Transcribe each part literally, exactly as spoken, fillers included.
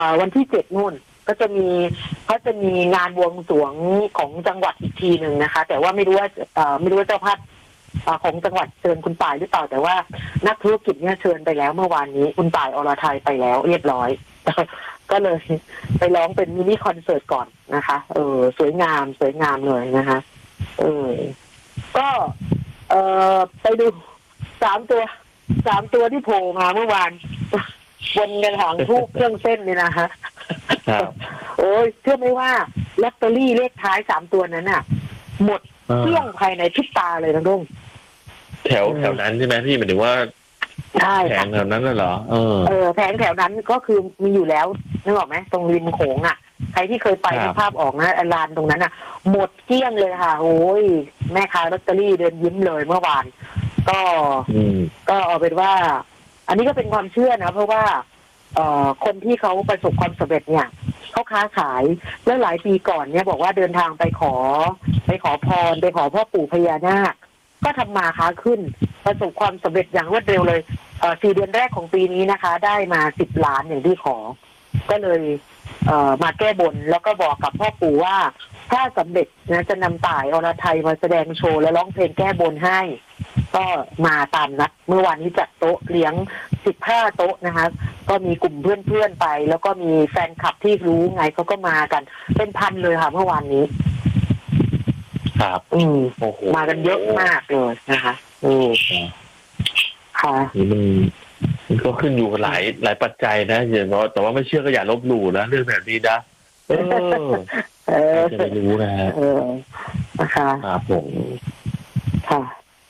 วันที่เจ็ดนู่นก็จะมีก็จะมีงานบวงสรวงของจังหวัดอีกทีหนึ่งนะคะ แต่ว่าไม่รู้ว่าไม่รู้ว่าเจ้าภาพของจังหวัดเชิญคุณป่ายหรือเปล่าแต่ว่านักธุรกิจเนี่ยเชิญไปแล้วเมื่อวานนี้คุณป่ายอรทัยไปแล้วเรียบร้อยก็เลยไปร้องเป็นมินิคอนเสิร์ตก่อนนะคะเออสวยงามสวยงามเลยนะคะเออก็เออไปดูสามตัวสามตัวที่โผล่มาเมื่อวานบนกระถางทูบเครื่องเส้นนี่นะฮะโอ้ยเชื่อไหมว่าลอตเตอรี่เลขท้ายสามตัวนั้นน่ะหมดเกลี้ยงภายในพริบตาเลยนะลุงแถวแถวนั้นใช่ไหมพี่หมายถึงว่าใช่แผงแถวนั้นน่ะเหรอเออเออแผงแถวนั้นก็คือมีอยู่แล้วนึกออกไหมตรงริมโขงอ่ะใครที่เคยไปในภาพออกนะลานตรงนั้นอ่ะหมดเกลี้ยงเลยค่ะโอ้ยแม่ค้าลอตเตอรี่เดินยิ้มเลยเมื่อวานก็ก็เอาเป็นว่าอันนี้ก็เป็นความเชื่อนะเพราะว่าเอ่อคนที่เขาประสบความสำเร็จเนี่ยเขาค้าขายเมื่อหลายปีก่อนเนี่ยบอกว่าเดินทางไปขอไปขอพรไปขอพ่อปู่พญานาคก็ทำมาค้าขึ้นประสบความสำเร็จอย่างรวดเร็วเลยเอ่อสี่เดือนแรกของปีนี้นะคะได้มาสิบล้านอย่างที่ขอก็เลยเอ่อมาแก้บนแล้วก็บอกกับพ่อปู่ว่าถ้าสำเร็จนะจะนำต่ายอรทัยมาแสดงโชว์และร้องเพลงแก้บนให้ก็มาตามนัดเมื่อวานนี้จัดโต๊ะเลี้ยงสิบห้าโต๊ะนะคะก็มีกลุ่มเพื่อนๆไปแล้วก็มีแฟนคลับที่รู้ไงเขาก็มากันเป็นพันเลยค่ะเมื่อวานนี้ครับอืมมากันเยอะมากเลยนะคะอืมค่ะนี่มันมันก็ขึ้นอยู่กับหลายหลายปัจจัยนะเดี๋ยวแต่ว่าไม่เชื่อก็อย่าลบหลู่นะเรื่องแบบนี้นะเออเออจะได้รู้นะฮะเออนะคะครับผมค่ะ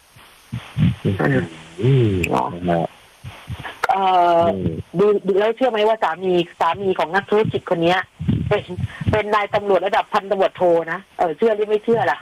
อืมเอ่อดูดูแล้วเชื่อไหมว่าสามีสามีของนักธุรกิจคนนี้เป็นเป็นนายตำรวจระดับพันตำรวจโทนะเออเชื่อหรือไม่เชื่อล่ะ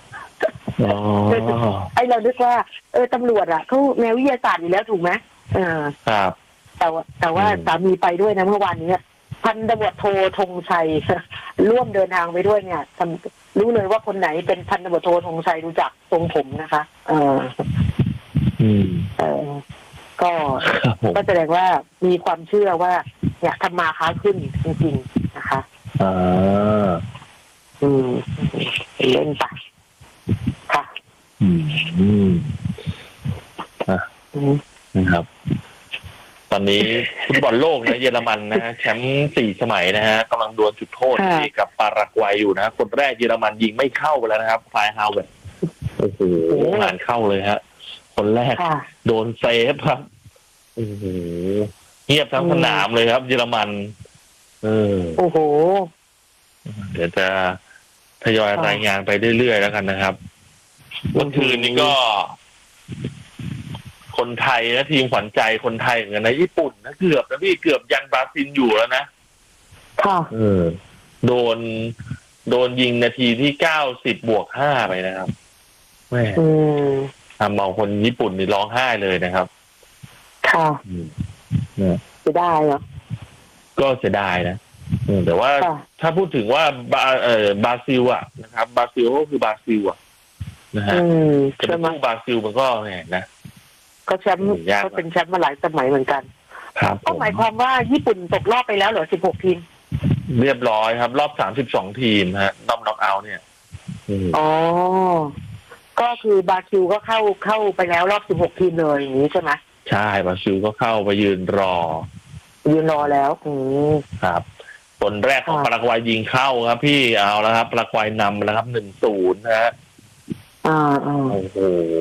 ไอเรานึกว่าเออตำรวจอ่ะเขาแนววิทยาศาสตร์อยู่แล้วถูกไหมเออครับแต่ว่าแต่ว่าสามีไปด้วยนะเมื่อวานนี้พันตำรวจโทธงชัยร่วมเดินทางไปด้วยเนี่ยรู้เลยว่าคนไหนเป็นพันตำรวจโทธงชัยดูจากทรงผมนะคะเอออืมเออก็ก็แสดงว่ามีความเชื่อว่าอยากทำมาค้าขึ้นจริงๆนะคะอ่าอืมเล่นไปค่ะอืมอ่ะนะครับตอนนี้ฟุตบอลโลกนะเยอรมันนะแชมป์สี่สมัยนะฮะกำลังดวลจุดโทษกับปารากวัยอยู่นะคนแรกเยอรมันยิงไม่เข้าไปแล้วนะครับไฟฮาวเวิร์ดโอ้โหงานเข้าเลยฮะคนแรกโดนเซฟครับโอ้โหเงียบทั้งสนามเลยครับเยอรมันเออโอ้โหเดี๋ยวจะทยอยรายงานไปเรื่อยๆแล้วกันนะครับเมื่อคืนนี้ก็คนไทยนะทีมขวัญใจคนไทยเหมือนกันนะญี่ปุ่นนะเกือบนะพี่เกือบยันบราซิลอยู่แล้วนะค่ะเออโดนโดนยิงนาทีที่เก้าสิบบวกห้าไปนะครับแม่ทำเอาคนญี่ปุ่นนี่ร้องไห้เลยนะครับค่ะจะได้เหรอก็เสียดายนะแต่ว่าถ้าพูดถึงว่าบาเออบราซิลอ่ะนะครับบราซิลก็คือบราซิลอ่ะนะฮะจะเป็นบราซิลมันก็แหมนะก็แชมป์ก็เป็นแชมป์มาหลายสมัยเหมือนกันครับก็หมายความว่าญี่ปุ่นตกรอบไปแล้วเหรอสิบหกทีมเรียบร้อยครับรอบสามสิบสองทีมฮะรอบน็อกเอาท์เนี่ยอ๋อก็คือบราซิลก็เข้าเข้าไปแล้วรอบสิบหกทีมเลยอย่างนี้ใช่ไหมใช่บราซิลก็เข้าไปยืนรอยืนรอแล้วอืมครับคนแรกของปารากวัยยิงเข้าครับพี่เอาแล้วครับปารากวัยนำแล้วครับหนึ่งศูนย์นะฮะอ่าอ่าโอ้โห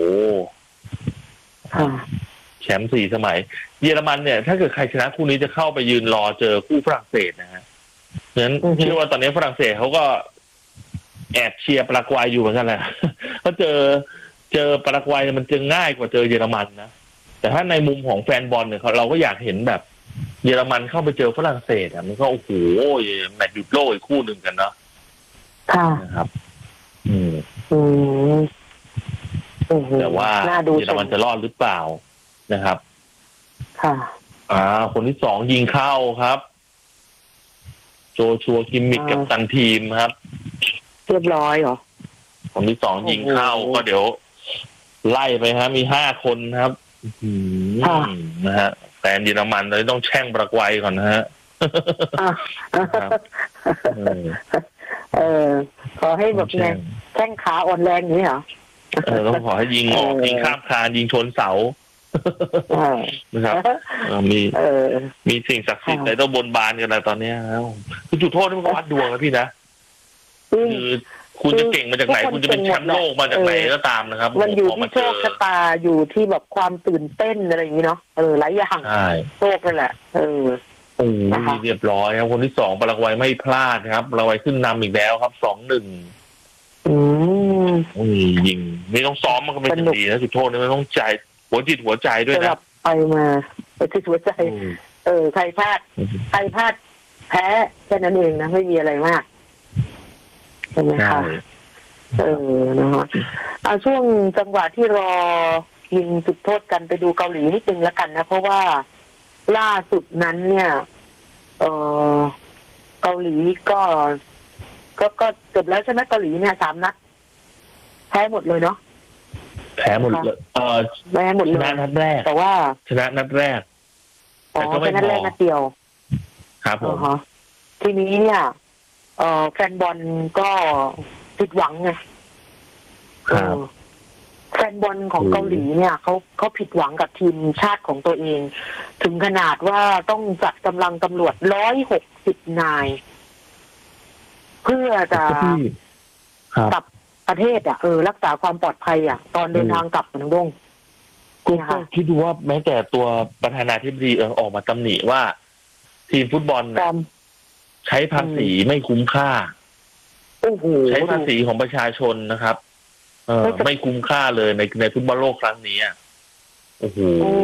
แชมป์สี่สมัยเยอรมันเนี่ยถ้าเกิดใครชนะคู่นี้จะเข้าไปยืนรอเจอคู่ฝรั่งเศสนะฮะเพราะฉะนั้นเชื่อว่าตอนนี้ฝรั่งเศสเขาก็แอบเชียร์ปารากวัยอยู่เหมือนกันแหละเขาเจอเจอปารากวัยมันจะง่ายกว่าเจอเยอรมันนะแต่ถ้าในมุมของแฟนบอลเนี่ยเราก็อยากเห็นแบบเยอรมันเข้าไปเจอฝรั่งเศสอ่ะมันก็โอ้โหแมตช์หยุดโลกอีกคู่หนึ่งกันเนาะค่ะนะครับอืมอืมแต่ว่าเยอรมันจะรอดหรือเปล่านะครับค่ะอ่าคนที่สองยิงเข้าครับโจชัวคิมมิกกับตันทีมครับเรียบร้อยเหรอคนที่สองยิงเข้าก็เดี๋ยวไล่ไปฮะมีห้าคนครับนะฮะแฟนเยอรมันเลยต้องแช่งปารากวัยก่อนนะฮะเออขอให้แบบไงแข้งขาอ่อนแรงนี้เหรอเออต้องขอให้ยิงออกยิงข้ามคานยิงชนเสานะครับมีมีสิ่งศักดิ์สิทธิ์อะไรต้องบนบานกันแล้วตอนนี้แล้วคือจุดโทษนี่มันก็วัดดวงนะพี่นะคือคุณจะเก่งมาจากไหนคุณจะเป็นแชมป์โลกมาจากไหนก็ตามนะครับมันอยู่ที่โชคชะตาอยู่ที่แบบความตื่นเต้นอะไรอย่างนี้เนาะเออหลายอย่างโชคนั่นแหละเออโอ้เรียบร้อยครับคนที่สองปารากวัยไม่พลาดครับปารากวัยขึ้นนำอีกแล้วครับสองหนึ่งอืมยิงไม่ต้องซ้อมมันก็ไม่ดีนะจุดโทษนี่ไม่ต้องใจหัวจิตหัวใจด้วยนะไปมาไปจิตหัวใจเออใครพลาดใครพลาดแพ้แค่นั้นเองนะไม่มีอะไรมากใช่ไหมคะเออนะคะเอาช่วงจังหวะที่รอยิงจุดโทษกันไปดูเกาหลีนิดนึงแล้วกันนะเพราะว่าล่าสุดนั้นเนี่ยเออเกาหลีก็ก็ก็จบแล้วใช่ไหมเกาหลีเนี่ยสามนัดแพ้หมดเลยเนาะแพ้หมดเลยเออแพ้หมดเลยชนะนัดแรกแต่ว่าชนะนัดแรกแต่ก็ไม่พอนัดแรกนัดเดียวครับผมทีนี้เนี่ยเออแฟนบอลก็ผิดหวังไงแฟนบอลของเกาหลีเนี่ยเขาเขาผิดหวังกับทีมชาติของตัวเองถึงขนาดว่าต้องจัดกำลังตำรวจร้อยหกสิบนายเพื่อจะกลับประเทศอ่ะเออรักษาความปลอดภัยอ่ะตอนเดินทางกลับน้องดงก็คิดดูว่าแม้แต่ตัวประธานาธิบดีเออออกมาตำหนิว่าทีมฟุตบอลใช้ภาษีไม่คุ้มค่าใช้ภาษีของประชาชนนะครับเออไม่คุ้มค่าเลยในในฟุตบอลโลกครั้งนี้โอ้โห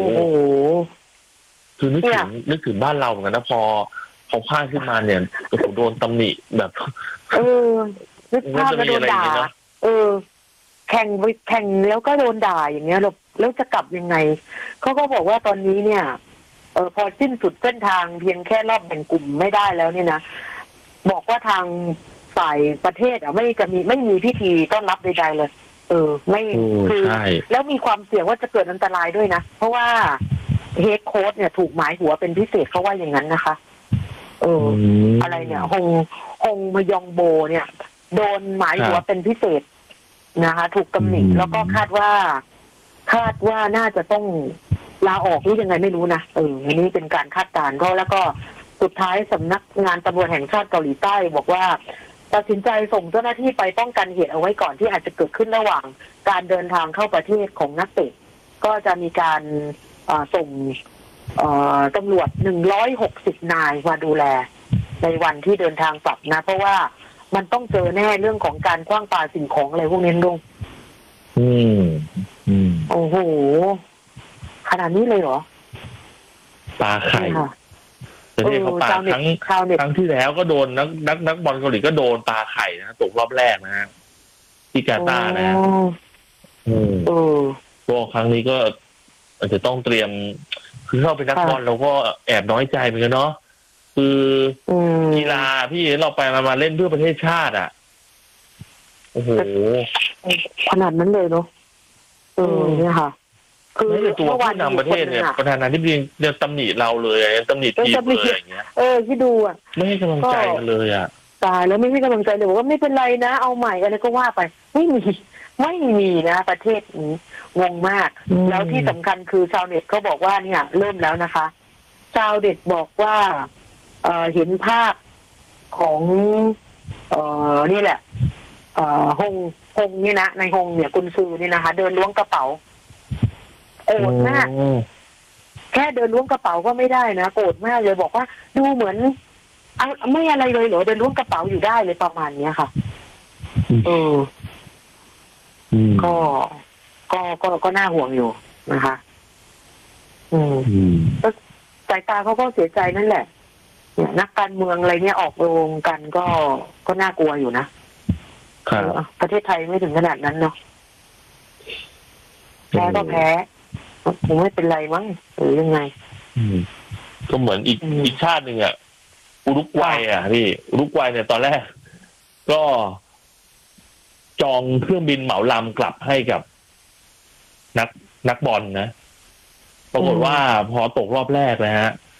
คือนึกถึงนึกถึงบ้านเราเหมือนกันนะพอพอพลาดขึ้นมาเนี่ยโอ้โหโดนตำหนิแบบเออนึกภาพแล้วโดนด่าเออแข่งแข่งแล้วก็โดนด่าอย่างเงี้ยแล้วแล้วจะกลับยังไงเขาก็บอกว่าตอนนี้เนี่ยเออพอสิ้นสุดเส้นทางเพียงแค่รอบแบ่งกลุ่มไม่ได้แล้วเนี่ยนะบอกว่าทางฝ่ายประเทศอ่ะไม่จะมีไม่มีพิธีต้อนรับใดๆเลยเออไม่คือแล้วมีความเสี่ยงว่าจะเกิดอันตรายด้วยนะเพราะว่าเฮดโค้ชเนี่ยถูกหมายหัวเป็นพิเศษเขาว่าอย่างนั้นนะคะเอออะไรเนี่ยฮงฮงมยองโบเนี่ยโดนหมายหัวเป็นพิเศษนะคะถูกตำหนิแล้วก็คาดว่าคาดว่าน่าจะต้องลาออกหรือยังไงไม่รู้นะเอออันนี้เป็นการคาดการณ์ก็แล้วก็สุดท้ายสำนักงานตำรวจแห่งชาติเกาหลีใต้บอกว่าตัดสินใจส่งเจ้าหน้าที่ไปป้องกันเหตุเอาไว้ก่อนที่อาจจะเกิดขึ้นระหว่างการเดินทางเข้าประเทศของนักเตะก็จะมีการส่งตำรวจหนึ่งร้อยหกสิบนายมาดูแลในวันที่เดินทางกลับนะเพราะว่ามันต้องเจอแน่เรื่องของการคว้างปาสิ่งของอะไรพวกนี้ลุงอืมอืมโอ้โหขนาดนี้เลยเหรอปลาไข่ประเทศเขาปลาครั้งครั้งที่แล้วก็โดนนักนักนักบอลเกาหลีก็โดนปลาไข่นะตกรอบแรกนะฮะที่กาตาร์นะอืมก็ครั้งนี้ก็อาจจะต้องเตรียมคือเข้าไปนักบอลเราก็แอบน้อยใจเหมือนกันเนาะคือกีฬาพี่เราไปมามาเล่นเพื่อประเทศชาติอ่ะโอ้โหขนาดนั้นเลยเนาะเออเนี่ยค่ะคือตัวผู้นำประเทศเนี่ยประธานาธิบดีเนี่ยตำหนิเราเลยตำหนิทีมเลยอย่างเงี้ยเออที่ดูอ่ะไม่ให้กำลังใจกันเลยอ่ะตายแล้วไม่ให้กำลังใจเลยบอกว่าไม่เป็นไรนะเอาใหม่อะไรก็ว่าไปไม่มีไม่มีนะประเทศนี้งงมากแล้วที่สำคัญคือชาวเน็ตเขาบอกว่าเนี่ยเริ่มแล้วนะคะชาวเน็ตบอกว่าเอ่อเห็นภาพของเอ่อนี่แหละเอ่อฮงฮงนี่นะในฮงเนี่ยกุนซือนี่นะคะเดินล้วงกระเป๋าโกรธมากแค่เดินล้วงกระเป๋าก็ไม่ได้นะโกรธมากเลยบอกว่าดูเหมือนไม่อะไรเลยเหรอเดินล้วงกระเป๋าอยู่ได้เลยประมาณเนี้ยค่ะเออก็ก็ก็ก็น่าห่วงอยู่นะคะ อืมก็สายตาเขาก็เสียใจนั่นแหละเนี่ยนักการเมืองอะไรเนี่ยออกโรงกันก็ก็น่ากลัวอยู่นะครับประเทศไทยไม่ถึงขนาดนั้นเนาะแพ้ก็แพ้คงไม่เป็นไรมั้งหรือยังไงก็เหมือนอีกอีกชาติหนึ่งอ่ะอุรุกวัยอ่ะพี่อุรุกวัยเนี่ยตอนแรกก็จองเครื่องบินเหมาลำกลับให้กับนักนักบอลนะปรากฏว่าพอตกรอบแรกนะฮะ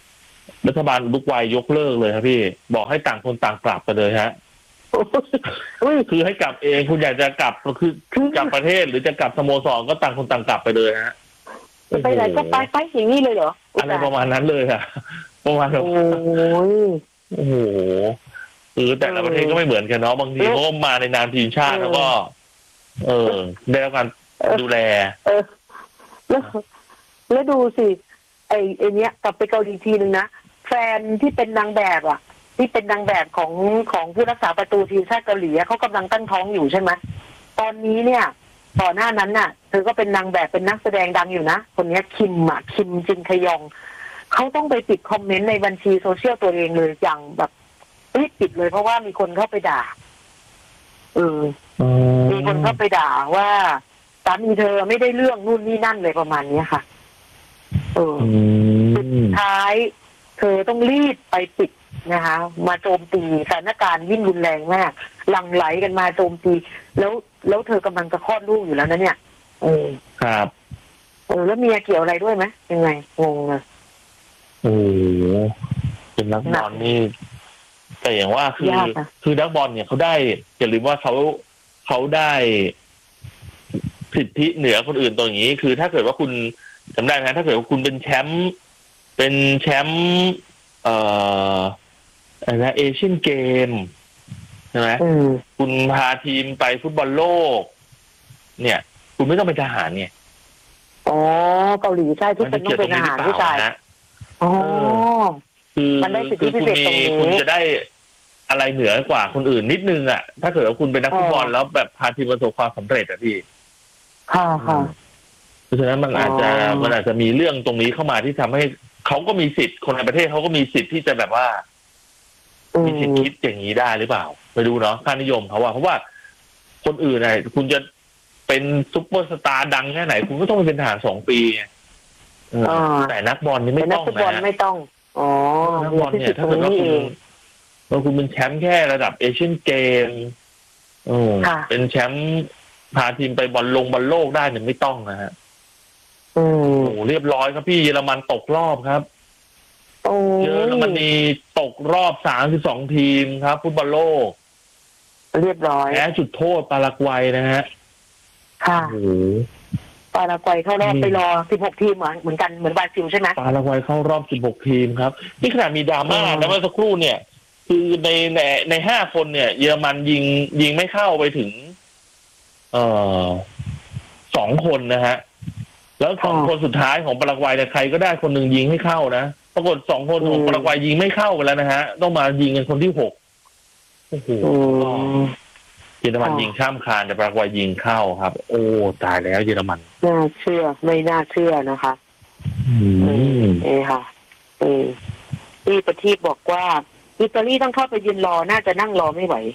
รัฐบาลอุรุกวัยยกเลิกเลยครับพี่บอกให้ต่างคนต่างกลับไปเลยฮะคือให้กลับเองคุณอยากจะกลับคือกลับประเทศหรือจะกลับสโมสรก็ต่างคนต่างกลับไปเลยฮะไปไหนก็ไปไปอย่างนี้เลยเหรออะไรประมาณนั้นเลยค่ะประมาณแบบโอ้ยโอ้โหเออแต่ละประเทศก็ไม่เหมือนกันเนาะบางทีเขามาในนามทีมชาติแล้วก็เออได้รับการดูแลเออแล้วแล้วดูสิไอ้ไอ้เนี้ยกลับไปเกาหลีทีนึงนะแฟนที่เป็นนางแบบอ่ะที่เป็นนางแบบของของผู้รักษาประตูทีมชาติเกาหลีเขากำลังตั้งท้องอยู่ใช่ไหมตอนนี้เนี่ยต่อหน้านั้นน่ะเธอก็เป็นนางแบบเป็นนักแสดงดังอยู่นะคนนี้คิมอ่ะคิมจินคยองเขาต้องไปปิดคอมเมนต์ในบัญชีโซเชียลตัวเองเลยอย่างแบบรีบปิดเลยเพราะว่ามีคนเข้าไปด่าเออมีคนเข้าไปด่าว่าสามีเธอไม่ได้เรื่องนู่นนี่นั่นเลยประมาณนี้ค่ะเออสุดท้ายเธอต้องรีบไปปิดนะคะมาโจมตีสถานการณ์ยิ่งรุนแรงมากหลั่งไหลกันมาโจมตีแล้วแล้วเธอกำลังจะคลอดลูกอยู่แล้วนะเนี่ยเออครับเออแล้วเมียเกี่ยวอะไรด้วยไหมยังไงงงเลยโอ้เป็นนักบอลนี่แต่อย่างว่าคือคือนักบอลเนี่ยเขาได้อย่าลืมว่าเขาเขาได้สิทธิเหนือคนอื่นตรงนี้คือถ้าเกิดว่าคุณจำได้ไหมถ้าเกิดว่าคุณเป็นแชมป์เป็นแชมป์เอ่ออะไรนะเอเชียนเกมใช่ไหมคุณพาทีมไปฟุตบอลโลกเนี่ยคุณไม่ต้องเป็นทหารเนี่ยอ๋อเกาหลีใช่ทุกคนต้องเป็นทหารผู้ชายอ๋อคือคือคุณมีคุณจะได้อะไรเหนือกว่าคนอื่นนิดนึงอ่ะถ้าเกิดว่าคุณเป็นนักฟุตบอลแล้วแบบพาทีมประสบความสำเร็จอ่ะพี่ค่ะค่ะเพราะฉะนั้นมันอาจจะมันอาจจะมีเรื่องตรงนี้เข้ามาที่ทำให้เขาก็มีสิทธิ์คนในประเทศเขาก็มีสิทธิ์ที่จะแบบว่ามีสิทธิ์คิดอย่างนี้ได้หรือเปล่าไปดูเนาะค่านิยมเขาว่าเพราะว่าคนอื่นไงคุณจะเป็นซุปเปอร์สตาร์ดังแค่ไหนคุณก็ต้องเป็นทหารสองปีแต่นักบอลนี่ไม่ต้องนะไม่ต้องอ๋อนักบอลเนี่ยถ้าเกิดว่าคุณว่าคุณเป็นแชมป์แค่ระดับเอเชียนเกมโอ้เป็นแชมป์พาทีมไปบอลลงบอลโลกได้เนี่ยไม่ต้องนะฮะโอ้เรียบร้อยครับพี่เยอรมันตกรอบครับเยอรมนีตกรอบสามสิบสองทีมครับฟุตบอลโลกเรียบร้อยแพ้จุดโทษปารากวัยนะฮะค่ะปารากวัยเข้ารอบไปรอสิบหกทีมเหมือนกันเหมือนบราซิลใช่ไหมปารากวัยเข้ารอบสิบหกทีมครับนี่ขนาดมีดราม่านะเมื่อสักครู่เนี่ยคือในในในห้าคนเนี่ยเยอรมันยิงยิงไม่เข้าไปถึงเอ่อสองคนนะฮะแล้วสองคนสุดท้ายของปารากวัยเนี่ยใครก็ได้คนหนึ่งยิงให้เข้านะปรากฏสองคนของปารากวัยยิงไม่เข้าไปแล้วนะฮะต้องมายิงกันคนที่หกโอ้โหเยอรมันยิงข้ามคานแต่ปารากวัยยิงเข้าครับโอ้ตายแล้วเยอรมันน่าเชื่อไม่น่าเชื่อนะคะอืมเอค่ะเออที่ประทีปบอกว่าอิตาลีต้องเข้าไปยืนรอน่าจะนั่งรอไม่ไหว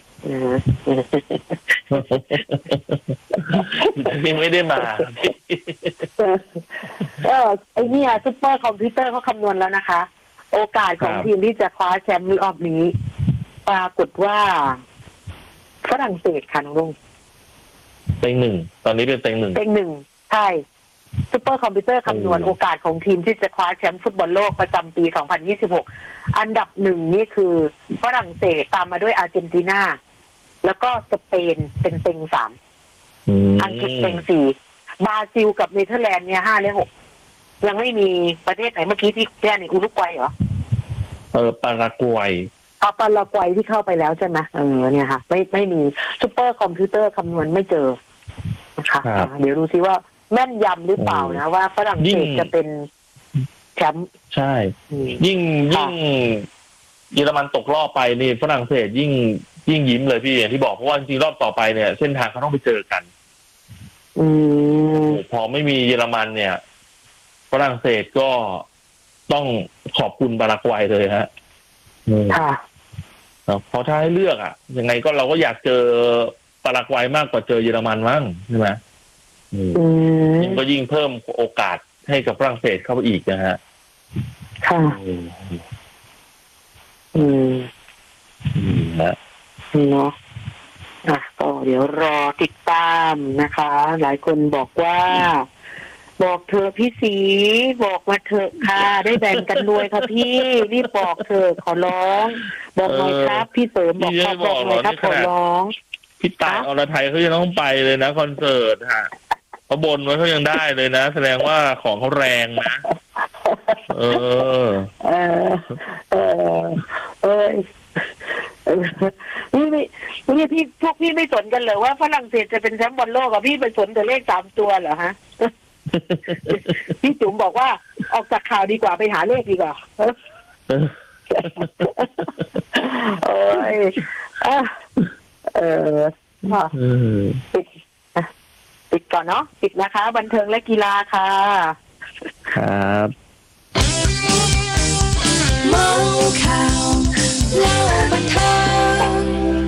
ยังไม่ได้มาเออไอ้นี่ซุปเปอร์คอมพิวเตอร์เขาคำนวณแล้วนะคะโอกาสของทีมที่จะคว้าแชมป์รอบนี้ปรากฏว่าฝรั่งเศสค่ะน้องลุงเต็งหนึ่งตอนนี้เป็นเต็งหนึ่งเต็งหนึ่งใช่ซุปเปอร์คอมพิวเตอร์คำนวณโอกาสของทีมที่จะคว้าแชมป์ฟุตบอลโลกประจำปีสองพันยี่สิบหกอันดับหนึ่งนี่คือฝรั่งเศสตามมาด้วยอาร์เจนตินาแล้วก็สเปนเป็นเต็งสามอังกฤษเต็งสี่บราซิลกับเนเธอร์แลนด์เนี่ยห้าและหกยังไม่มีประเทศไหนเมื่อกี้ที่แค่ในอุรุกวัยเหรอเออปารากวัยเอาปารากวัยที่เข้าไปแล้วใช่ไหมเออเนี่ยค่ะไม่ไม่มีซุปเปอร์คอมพิวเตอร์คำนวณไม่เจอนะคะเดี๋ยวดูซิว่าแม่นยำหรือเปล่านะว่าฝรั่งเศสจะเป็นแชมป์ใช่ยิ่งยิ่งเยอรมันตกรอบไปนี่ฝรั่งเศสยิ่งยิ่งยิ้มเลยพี่อย่างที่บอกเพราะว่าจริงๆรอบต่อไปเนี่ยเส้นทางเขาต้องไปเจอกันอืมพอไม่มีเยอรมันเนี่ยฝรั่งเศสก็ต้องขอบคุณปารากวัยเลยฮะค่ะเพราะถ้าให้เลือกอ่ะยังไงก็เราก็อยากเจอปารากวัยมากกว่าเจอเยอรมันมั้งใช่ไหมยิ่งก็ยิ่งเพิ่มโอกาสให้กับฝรั่งเศสเข้าไปอีกนะฮะค่ะอืมนะเนาะอ่ะก็เดี๋ยวรอติดตามนะคะหลายคนบอกว่าบอกเธอพี่สีบอกมาเถอะค่ะได้แบ่งกันรวยค่ะพี่รีบบอกเถอะขอร้องบอกหน่อยครับพี่เสริมบอกครับบอกหน่อยครับขอร้องพี่ต่ายอรไทยเขายังต้องไปเลยนะคอนเสิร์ตฮะเขาบนไว้เขายังได้เลยนะแสดงว่าของเขาแรงนะเออเออเออเออนี่ไม่นี่พี่พวกพี่ไม่สนกันเลยว่าฝรั่งเศสจะเป็นแชมป์บอลโลกอ่ะพี่ไปสนแต่เลขสามตัวเหรอฮะพี่จุ๋มบอกว่าออกจากข่าวดีกว่าไปหาเลขดีกว่าโอ้ยเออปิดปิดก่อนเนาะปิดนะคะบันเทิงและกีฬาค่ะครับเมาข่าวเล่าบันเทิง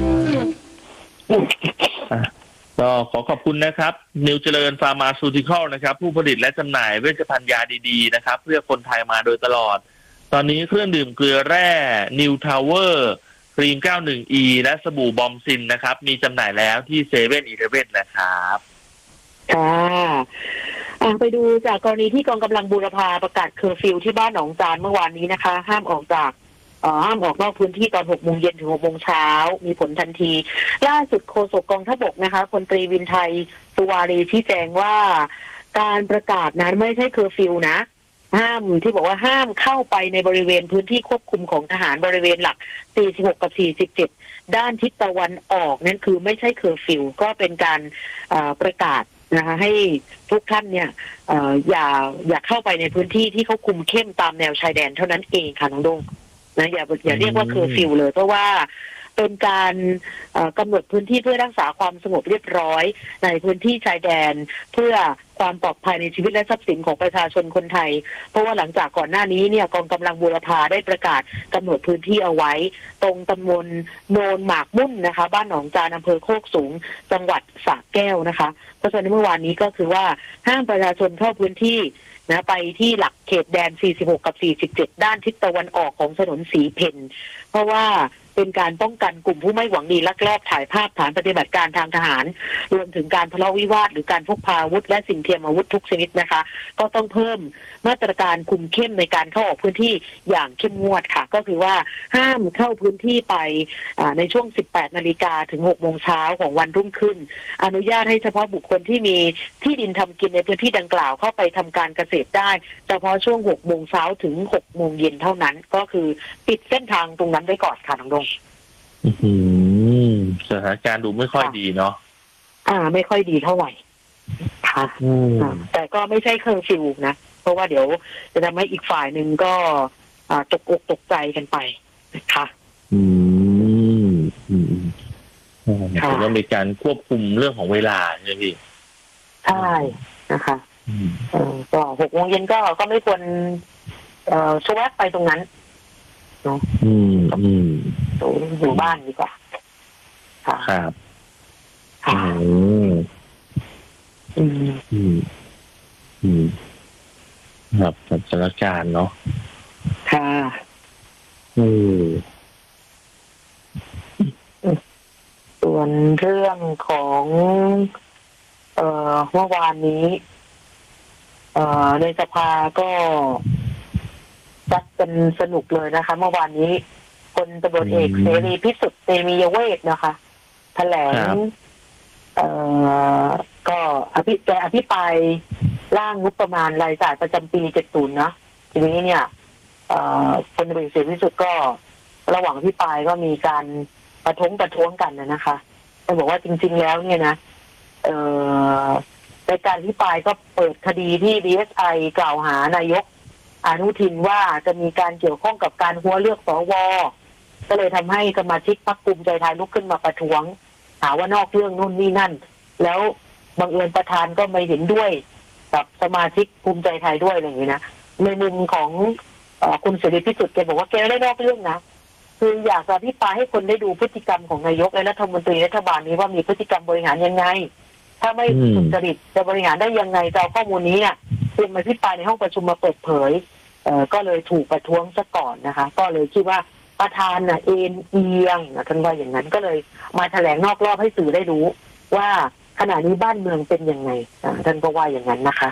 ก็ขอขอบคุณนะครับนิวเจริญฟาร์มาซูติคอลนะครับผู้ผลิตและจำหน่ายเวชภัณฑ์ยาดีๆนะครับเพื่อคนไทยมาโดยตลอดตอนนี้เครื่องดื่มเกลือแร่นิวทาวเวอร์ครีม เก้าสิบเอ็ด อี และสบู่บอมซินนะครับมีจำหน่ายแล้วที่เซเว่นอีเลฟเว่นนะครับค่ะไปดูจากกรณีที่กองกำลังบูรพาประกาศเคอร์ฟิวที่บ้านหนองจานเมื่อวานนี้นะคะห้ามออกจากห้ามออกนอกพื้นที่ตอนหกโมงเย็นถึงหกโมงเช้ามีผลทันทีล่าสุดโฆษกกองทัพบกนะคะพลตรีวินไทยสุวารีชี้แจงว่าการประกาศนั้นไม่ใช่เคอร์ฟิวนะห้ามที่บอกว่าห้ามเข้าไปในบริเวณพื้นที่ควบคุมของทหารบริเวณหลักสี่สิบหกกับสี่สิบเจ็ดด้านทิศตะวันออกนั่นคือไม่ใช่เคอร์ฟิวก็เป็นการประกาศนะคะให้ทุกท่านเนี่ยอย่าอย่าเข้าไปในพื้นที่ที่เขาคุมเข้มตามแนวชายแดนเท่านั้นเองค่ะน้องดงนะอย่าอย่าเรียกว่าเคอร์ฟิวเลยเพราะว่าเป็นการกำหนดพื้นที่เพื่อรักษาความสงบเรียบร้อยในพื้นที่ชายแดนเพื่อความปลอดภัยในชีวิตและทรัพย์สินของประชาชนคนไทยเพราะว่าหลังจากก่อนหน้านี้เนี่ยกองกำลังบูรพาได้ประกาศกำหนดพื้นที่เอาไว้ตรงตำบลโนนหมากมุ่นนะคะบ้านหนองจานอำเภอโคกสูงจังหวัดสระแก้วนะคะเพราะฉะนั้นเมื่อวานนี้ก็คือว่าห้ามประชาชนเข้าพื้นที่นะไปที่หลักเขตแดนสี่สิบหกกับสี่สิบเจ็ดด้านทิศตะวันออกของถนนสีเพนเพราะว่าเป็นการป้องกันกลุ่มผู้ไม่หวังดีลักลอบถ่ายภาพฐานปฏิบัติการทางทหารรวมถึงการทะเลาะวิวาทหรือการพกพาอาวุธและสิ่งเทียมอาวุธทุกชนิดนะคะก็ต้องเพิ่มมาตรการคุมเข้มในการเข้าออกพื้นที่อย่างเข้มงวดค่ะก็คือว่าห้ามเข้าพื้นที่ไปในช่วงสิบแปดนาฬิกาถึงหกโมงเช้าของวันรุ่งขึ้นอนุญาตให้เฉพาะบุคคลที่มีที่ดินทำกินในพื้นที่ดังกล่าวเข้าไปทำการเกษตรได้เฉพาะช่วงหกโมงเช้าถึงหกโมงเย็นเท่านั้นก็คือปิดเส้นทางตรงนั้นไว้ก่อนค่ะน้องดงสถานการณ์ดูไม่ค่อยดีเนาะอ่าไม่ค่อยดีเท่าไหร่ค่ะแต่ก็ไม่ใช่เคอร์ฟิวนะเพราะว่าเดี๋ยวจะทำให้อีกฝ่ายหนึ่งก็ตกอกตกใจกันไปนะคะอืมอืมค่ะต้องมีการควบคุมเรื่องของเวลาใช่ไหมพี่ใช่นะคะเออก็หกโมงเย็นก็ก็ไม่ควรเอ่อชวกไปตรงนั้นเนาะอืมอืมอยู่บ้านดีกว่าค่ะครับค่ะอืมอืมอืมครับสถานการณ์เนาะค่ะอืมส่วนเรื่องของเอ่อเมื่อวานนี้เอ่อในสภาก็จัดกันสนุกเลยนะคะเมื่อวานนี้พลตำรวจเอกเสรีพิสุทธิ์เตมียเวทนะคะแถลงเอ่อก็อภิแกอภิปรายร่างงบประมาณรายจ่ายประจำปีเจ็ดสิบนะทีนี้เนี่ยเอ่อพลตำรวจเอกเสรีพิสุทธิ์ก็ระหว่างอภิปรายก็มีการประท้วงประท้วงกันนะคะเขาบอกว่าจริงๆแล้วเนี่ยนะเอ่อในการอภิปรายก็เปิดคดีที่ ดี เอส ไอ กล่าวหานายกอนุทินว่าจะมีการเกี่ยวข้องกับการหัวเลือกสวก็เลยทำให้สมาชิกพรรคภูมิใจไทยลุกขึ้นมาประท้วงหาว่านอกเรื่องนู่นนี่นั่นแล้วบังเอิญประธานก็ไม่เห็นด้วยกับสมาชิกภูมิใจไทยด้วยอะไรอย่างนี้นะในมุมของเอ่อคุณเสรีพิสุทธิ์แกบอกว่าแกไม่ได้นอกเรื่องนะคืออยากจะอภิปรายให้คนได้ดูพฤติกรรมของนายกและรัฐมนตรีรัฐบาลนี้ว่ามีพฤติกรรมบริหารยังไงถ้าไม่สุจริตจะบริหารได้ยังไงจะเอาข้อมูลนี้เนี่ยเป็นมาอภิปรายในห้องประชุมมาเปิดเผยเอ่อก็เลยถูกประท้วงซะก่อนนะคะก็เลยคิดว่าประธานน่ะเอ็นเอียงนะท่านว่าอย่างนั้นก็เลยมาแถลงนอกรอบให้สื่อได้รู้ว่าขณะนี้บ้านเมืองเป็นยังไงท่านก็ว่าอย่างนั้นนะคะ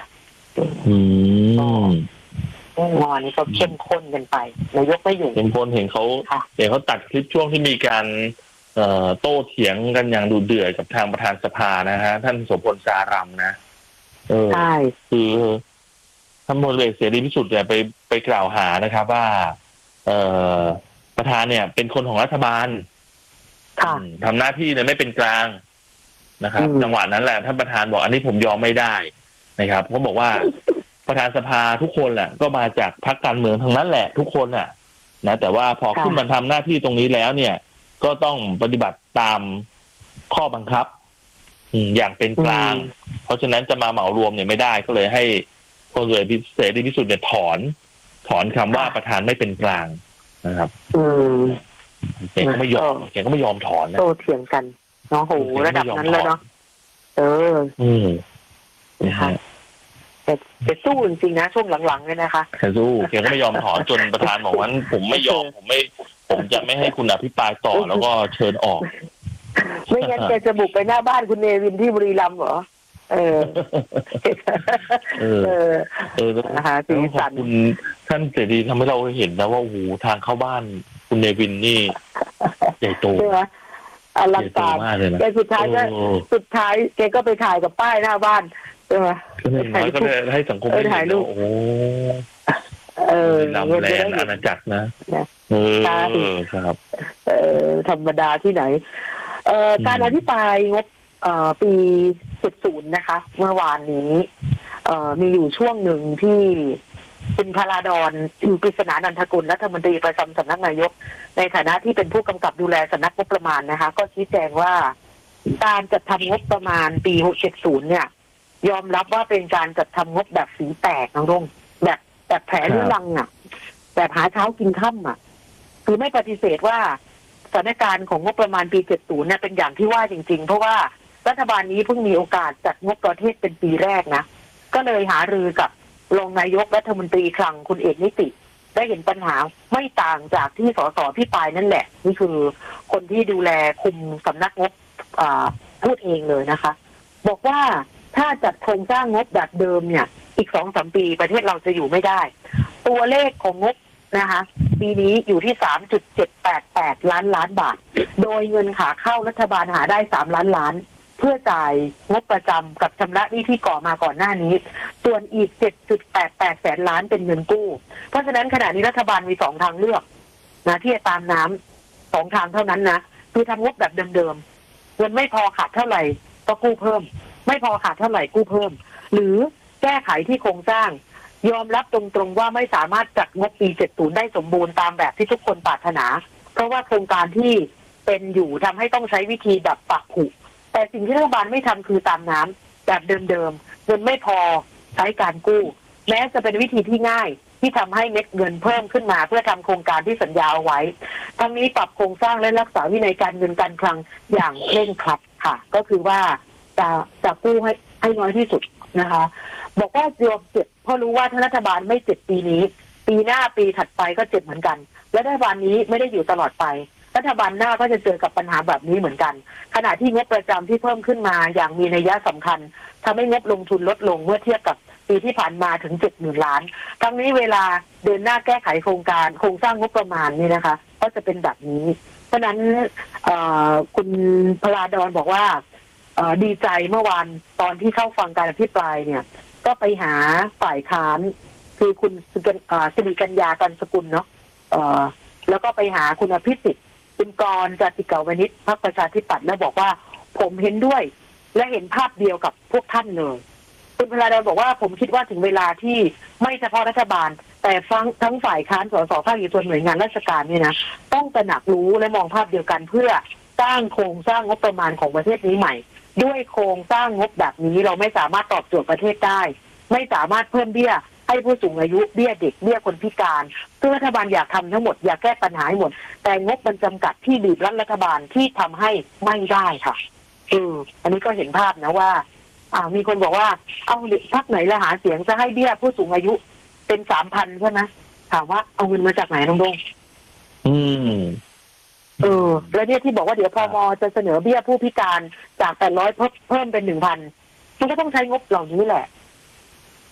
อืมเมื่อวานนี้ก็เข้มข้นกันไปนายกไม่อยู่เห็นคนเห็นเขาเห็นเขาตัดคลิปช่วงที่มีการเอ่อโต้เถียงกันอย่างดุเดือดกับทางประธานสภานะฮะท่านโสพลสารัมนะเออใช่คือท่านพลเอกเสรีพิสุทธิ์เนี่ยไปไปกล่าวหานะครับว่า เอ่อประธานเนี่ย เป็นคนของรัฐบาลค่ะทำหน้าที่เนี่ยไม่เป็นกลางนะครับ จังหวะนั้นแหละท่านประธานบอกอันนี้ผมยอมไม่ได้นะครับเขาบอกว่าประธานสภาทุกคนแหละก็มาจากพรรคการเมืองทั้งนั้นแหละทุกคนน่ะ นะแต่ว่าพอขึ้นมาทำหน้าที่ตรงนี้แล้วเนี่ย ก็ต้องปฏิบัติตามข้อบังคับอย่างเป็นกลางเพราะฉะนั้นจะมาเหมารวมเนี่ยไม่ได้ก็เลยให้พลเอกเสรีพิสุทธิ์เนี่ยถอนถอนคำว่าประธานไม่เป็นกลางนะครับอืมแกก็ไม่ยอมแกก็ไม่ยอมถอนนะโตเถียงกันเนาะโหระดับนั้นแล้วเนาะเอออืมนะฮะแต่แต่สู้จริงๆนะช่วงหลังๆเนี่ยนะคะแกสู้แกก็ไม่ยอมถอนจนประธานบอกว่าผมไม่ยอมผมไม่ผมจะไม่ให้คุณอภิปรายต่อแล้วก็เชิญออกไม่งั้นแกจะบุกไปหน้าบ้านคุณเนวินที่บุรีรัมย์เหรอเออเออเออเออนะคะสีขอสับนคุณท่านเสรีทำให้เราเห็นนะว่าโอ้โหทางเข้าบ้านคุณเนวินนี่ใหญ่โตใช่ไหมอลังการมากเลยนะแกสุดท้ายก็สุดท้ายแกก็ไปถ่ายกับป้ายหน้าบ้านใช่ไหมก็เลยน้อยก็ได้ให้สังคมเออถ่ายรูปโอ้โหเออลำแลนอาณาจักรนะเออครับเออธรรมดาที่ไหน เอ่อการอภิปรายงบเอ่อปีเจ็ดสิบนะคะเมื่อวานนี้เอ่อมีอยู่ช่วงหนึ่งที่คุณพลาดอนกฤษณานันทกุลรัฐมนตรีประจำสำนักนายกในฐานะที่เป็นผู้กำกับดูแลสำนักงบประมาณนะคะก็ชี้แจงว่าการจัดทำงบประมาณปีเจ็ดสิบเนี่ยยอมรับว่าเป็นการจัดทำงบแบบสีแตกน้องรงแบบแบบแผลเรื้อรังอ่ะแบบหาเช้ากินค่ำอ่ะคือไม่ปฏิเสธว่าสถานการณ์ของงบประมาณปีเจ็ดสิบเนี่ยเป็นอย่างที่ว่าจริงๆเพราะว่ารัฐบาลนี้เพิ่งมีโอกาสจัดงบประเทศเป็นปีแรกนะก็เลยหารือกับรองนายกรัฐมนตรีคลังคุณเอกนิติได้เห็นปัญหาไม่ต่างจากที่สสพี่ปายนั่นแหละนี่คือคนที่ดูแลคุมสำนักงบพูดเองเลยนะคะบอกว่าถ้าจัดโครงสร้างงบแบบเดิมเนี่ยอีกสองสามปีประเทศเราจะอยู่ไม่ได้ตัวเลขของงบนะคะปีนี้อยู่ที่ สามจุดเจ็ดแปดแปด ล้านล้านบาทโดยเงินขาเข้ารัฐบาลหาได้สามล้านล้านเพื่อจ่ายงบประจำกับชำระหนี้ที่ก่อมาก่อนหน้านี้ส่วนอีก เจ็ดจุดแปดแปด แสนล้านเป็นเงินกู้เพราะฉะนั้นขณะนี้รัฐบาลมีสองทางเลือกนะที่จะตามน้ำสองทางเท่านั้นนะคือทำงบแบบเดิมๆเงินไม่พอขาดเท่าไหร่ก็กู้เพิ่มไม่พอขาดเท่าไหร่กู้เพิ่มหรือแก้ไขที่โครงสร้างยอมรับตรงๆว่าไม่สามารถจัดงบปีเจ็ดสิบได้สมบูรณ์ตามแบบที่ทุกคนปรารถนาเพราะว่าโครงการที่เป็นอยู่ทำให้ต้องใช้วิธีแบบปักผุแต่สิ่งที่รัฐบาลไม่ทำคือตามน้ำแบบเดิมๆเงินไม่พอใช้การกู้แม้จะเป็นวิธีที่ง่ายที่ทำให้เม็ดเงินเพิ่มขึ้นมาเพื่อทำโครงการที่สัญญาเอาไว้ทั้งนี้ปรับโครงสร้างและรักษาวินัยการเงินการคลังอย่างเคร่งครัดค่ะก็คือว่าจะจะกู้ให้ให้น้อยที่สุดนะคะบอกว่ายอมเจ็บเพราะรู้ว่าถ้ารัฐบาลไม่เจ็บปีนี้ปีหน้าปีถัดไปก็เจ็บเหมือนกันและรัฐบาลนี้ไม่ได้อยู่ตลอดไปรัฐบาลหน้าก็จะเจอกับปัญหาแบบนี้เหมือนกันขณะที่งบประจำที่เพิ่มขึ้นมาอย่างมีนัยสำคัญทำให้งบลงทุนลดลงเมื่อเทียบกับปีที่ผ่านมาถึงเจ็ดหมื่นล้านทั้งนี้เวลาเดินหน้าแก้ไขโครงการโครงสร้างงบประมาณนี่นะคะก็จะเป็นแบบนี้เพราะนั้นคุณพลาดอนบอกว่าดีใจเมื่อวานตอนที่เข้าฟังการอภิปรายเนี่ยก็ไปหาฝ่ายค้านคือคุณสิริกัญญากันสกุลเนาะแล้วก็ไปหาคุณอภิสิทธิ์คุณกรณ์จติกาวนิชพรรคประชาธิปัตย์แล้วบอกว่าผมเห็นด้วยและเห็นภาพเดียวกับพวกท่านเลยคุณพลาดอนบอกว่าผมคิดว่าถึงเวลาที่ไม่เฉพาะรัฐบาลแต่ฟังทั้งฝ่ายค้านสสภาคเอกชนหน่วยงานราชการเนี่ยนะต้องตระหนักรู้และมองภาพเดียวกันเพื่อสร้างโครงสร้างงบประมาณของประเทศนี้ใหม่ด้วยโครงสร้างงบแบบนี้เราไม่สามารถตอบโจทย์ประเทศได้ไม่สามารถเพิ่มเบี้ยให้ผู้สูงอายุเบี้ยเด็กเบี้ยคนพิการซึ่งรัฐบาลอยากทำทั้งหมดอยากแก้ปัญหาให้หมดแต่งบมันจำกัดที่บีบรัดรัฐบาลที่ทำให้ไม่ได้ค่ะเอออันนี้ก็เห็นภาพนะว่าอ่ามีคนบอกว่าเอาพรรคไหนละหาเสียงจะให้เบี้ยผู้สูงอายุเป็นสามพันใช่ไหมถามว่าเอาเงินมาจากไหนน้องดงอืมเออแล้วเนี่ยที่บอกว่าเดี๋ยวพมจะเสนอเบี้ยผู้พิการจากแปดร้อยเพิ่มเป็นหนึ่งพันมันก็ต้องใช้งบเหล่านี้แหละใช่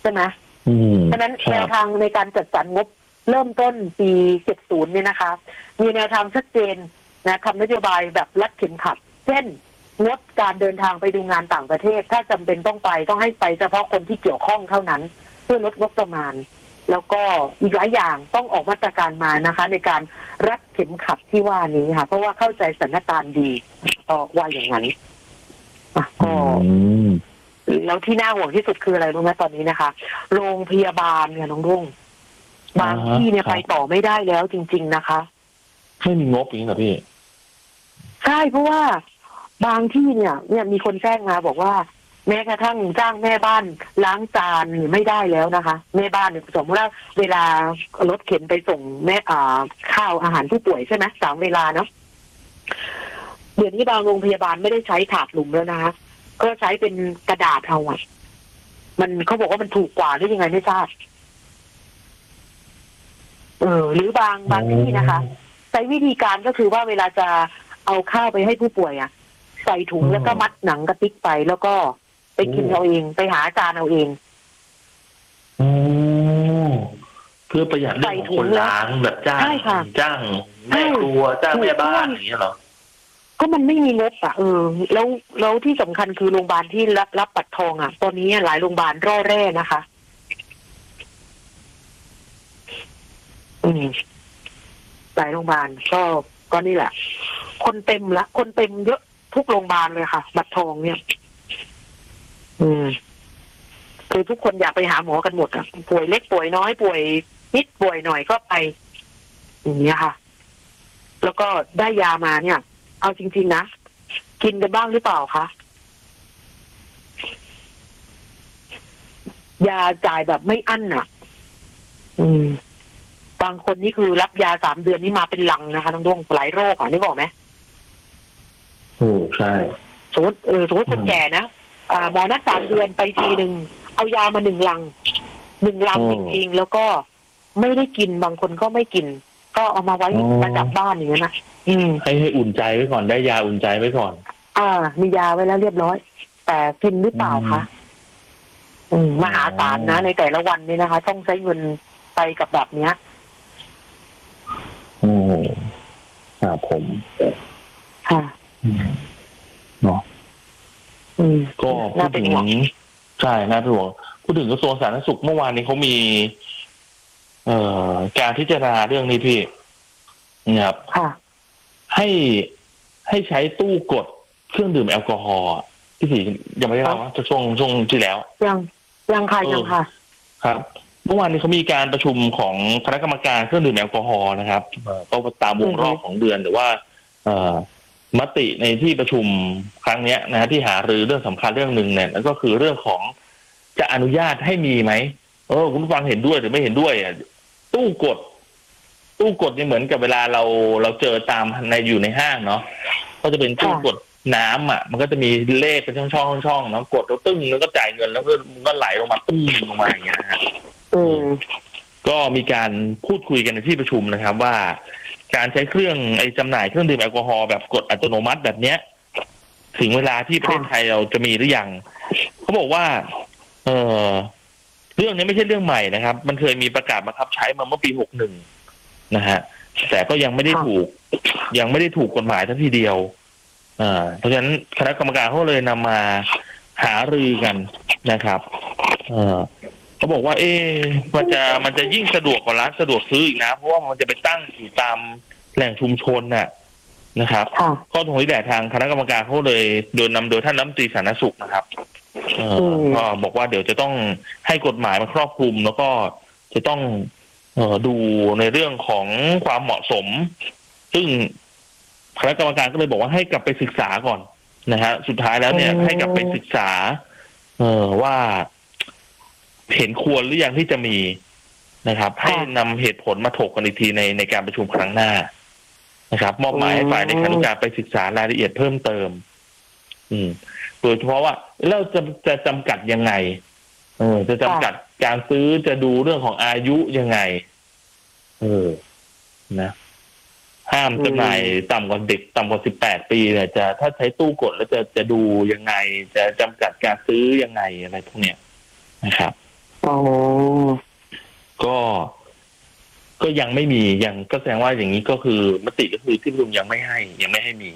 ช่ไหมอืมฉะนั้นแนวทางในการจัดสรรงบเริ่มต้นปีเจ็ดสิบเนี่ยนะคะมีแนวทางชัดเจนนะทำนโยบายแบบรัดเข็มขัดเช่นงดการเดินทางไปดูงานต่างประเทศถ้าจำเป็นต้องไปต้องให้ไปเฉพาะคนที่เกี่ยวข้องเท่านั้นเพื่อลดงบประมาณแล้วก็อีกหลายอย่างต้องออกมาตรการมานะคะในการรัดเข็มขัดที่ว่านี้ค่ะเพราะว่าเข้าใจสถานการณ์ดีก็ว่าอย่างนั้นอ่ะก็แล้วที่น่าห่วงที่สุดคืออะไรรู้ไหมตอนนี้นะคะโรงพยาบาลเนี่ยน้องรุ่งบางที่เนี่ยไปต่อไม่ได้แล้วจริงๆนะคะไม่มีงบอย่างนี้เหรอพี่ใช่เพราะว่าบางที่เนี่ยเนี่ยมีคนแจ้งมาบอกว่าแม้กระทั่งจ้างแม่บ้านล้างจานไม่ได้แล้วนะคะแม่บ้านเนี่ยสมมติว่าเวลารถเข็นไปส่งแม่อ่าข้าวอาหารผู้ป่วยใช่ไหมสามเวลาเนาะเดี๋ยวนี้บางโรงพยาบาลไม่ได้ใช้ถาดหลุมแล้วนะคะก็ใช้เป็นกระดาษเอาอะมันเขาบอกว่ามันถูกกว่าหรือยังไงไม่ทราบเออหรือบางบางที่นะคะใช้วิธีการก็คือว่าเวลาจะเอาข้าวไปให้ผู้ป่วยอะใส่ถุงแล้วก็มัดหนังกระติกไปแล้วก็ไปกินเอาเองไปหาอาจารย์เอาเองอเพื่อประหยัดเรื่องของคนล้างแบบจ้างจ้างแม่ครัวจ้างแม่บ้านอย่างเงี้ยเหรอก็มันไม่มีงบอ่ะเออแล้วแล้วที่สำคัญคือโรงพยาบาลที่รับรับบัตรทองอ่ะตอนนี้หลายโรงพยาบาลร่อแร่นะคะอืมหลายโรงพยาบาลก็ก็นี่แหละคนเต็มละคนเต็มเยอะทุกโรงพยาบาลเลยค่ะบัตรทองเนี่ยอืมคือทุกคนอยากไปหาหมอกันหมดอ่ะป่วยเล็กป่วยน้อยป่วยนิดป่วยหน่อยก็ไปอย่างเงี้ยค่ะแล้วก็ได้ยามาเนี่ยเอาจริงๆนะกินกันบ้างหรือเปล่าคะยาจ่ายแบบไม่อั้นอ่ะ อืมบางคนนี่คือรับยาสามเดือนนี่มาเป็นลังนะคะน้องดวงหลายโรคอ่ะนึกออกไหมโอ้ใช่สมมติเออสมมติคนแก่นะอ่าหมอนัดสามเดือนไปทีหนึ่งเอายามาหนึ่งลังหนึ่งลังจริงๆแล้วก็ไม่ได้กินบางคนก็ไม่กินก็เอามาไว้ประดับบ้านอย่างนี้นะอืมให้ให้อุ่นใจไว้ก่อนได้ยาอุ่นใจไว้ก่อนอ่ามียาไว้แล้วเรียบร้อยแต่กินหรือเปล่าคะอืมมหาศาลนะในแต่ละวันนี่นะคะต้องใช้เงินไปกับแบบเนี้ยอืมครับผมค่ะเนาะอืมก็พูดถึงใช่น่าเป็นห่วงพูดถึงกระทรวงสาธารณสุขเมื่อวานนี้เขามีเอ่อการพิจารณาเรื่องนี้พี่นะครับให้ให้ใช้ตู้กดเครื่องดื่มแอลกอฮอล์ที่สี่ยังไม่ได้เล่าว่าจะช่วงช่วงที่แล้วยังยังค่ะยังค่ะครับเมื่อวานนี้เขามีการประชุมของคณะกรรมการเครื่องดื่มแอลกอฮอล์นะครับก็ตามวงรอบของเดือนหรือว่าเอ่อมติในที่ประชุมครั้งนี้นะฮะที่หารือเรื่องสำคัญเรื่องหนึ่งเนี่ยนั่นก็คือเรื่องของจะอนุญาตให้มีไหมเออคุณฟังเห็นด้วยหรือไม่เห็นด้วยอ่ะตู้กดตู้กดเนี่ยเหมือนกับเวลาเราเราเจอตามในอยู่ในห้างเนาะก็จะเป็นตู้กดน้ำอ่ะมันก็จะมีเลขเป็นช่องช่องช่องเนาะกดแล้วตึ้งแล้วก็จ่ายเงินแล้วก็มันก็ไหลลงมาตึ้งลงมาอย่างเงี้ยฮะก็มีการพูดคุยกันในที่ประชุมนะครับว่าการใช้เครื่องไอ้จำหน่ายเครื่องดื่มแอลกอฮอล์แบบกดอัตโนมัติแบบเนี้ยถึงเวลาที่ประเทศไทยเราจะมีหรือยังเขาบอกว่าเออเรื่องนี้ไม่ใช่เรื่องใหม่นะครับมันเคยมีประกาศบังคับใช้มาเมื่อปีหกหนึ่งนะฮะแต่ก็ยังไม่ได้ถูกยังไม่ได้ถูกกฎหมายทันทีเดียวอ่าเพราะฉะนั้นคณะกรรมการเขาเลยนำมาหารือกันนะครับเออเขาบอกว่าเอ๊ะมันจะมันจะยิ่งสะดวกกว่าร้านสะดวกซื้ออีกนะเพราะว่ามันจะไปตั้งอยู่ตามแหล่งชุมชนน่ะนะครับข้อตรงนี้แหละทางคณะกรรมการเขาเลยโดยนำโดยท่านรัฐมนตรีสาธารณสุขนะครับเออก็บอกว่าเดี๋ยวจะต้องให้กฎหมายมาครอบคลุมแล้วก็จะต้องเอ่อดูในเรื่องของความเหมาะสมซึ่งคณะกรรมการก็เลยบอกว่าให้กลับไปศึกษาก่อนนะฮะสุดท้ายแล้วเนี่ยให้กลับไปศึกษาเอ่อว่าเห็นควรหรือยังที่จะมีนะครับให้นำเหตุผลมาถกกันอีกทีในในการประชุมครั้งหน้านะครับมอบหมายให้ฝ่ายในคณะกรรมการไปศึกษารายละเอียดเพิ่มเติมอืมโดยเฉพาะว่าเราจะจะจำกัดยังไงเออจะจำกัดการซื้อจะดูเรื่องของอายุยังไงเออนะห้ามจำหน่ายต่ำกว่าเด็กต่ำกว่าสิบแปดปีเนี่ยจะถ้าใช้ตู้กดแล้วจะจะดูยังไงจะจำกัดการซื้อยังไงอะไรพวกเนี้ยนะครับอ๋อก็ก็ยังไม่มียังก็แสดงว่าอย่างนี้ก็คือมติก็คือที่ประชุมยังไม่ให้ยังไม่ให้มี